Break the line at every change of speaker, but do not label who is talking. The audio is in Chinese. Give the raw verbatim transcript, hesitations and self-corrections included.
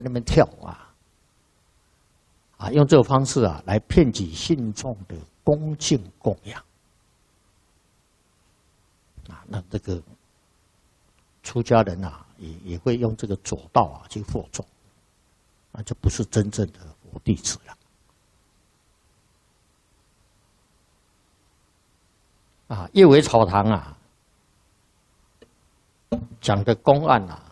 那边跳啊，啊，用这个方式啊来骗取信众的恭敬供养，啊，那这个出家人啊也也会用这个左道啊去惑众，那就不是真正的佛弟子了。啊，叶尾草堂啊，讲的公案啊。